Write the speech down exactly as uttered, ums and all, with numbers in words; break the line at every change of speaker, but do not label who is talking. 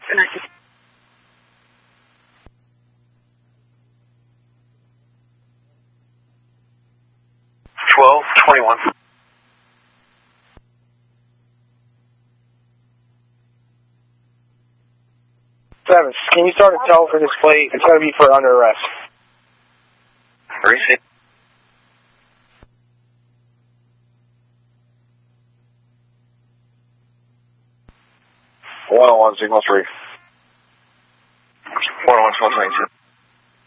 Connected.
twelve twenty-one.
Travis, can you start a tow for this plate? It's going to be for under arrest.
Receive. one oh one, signal three. one oh one, signal three.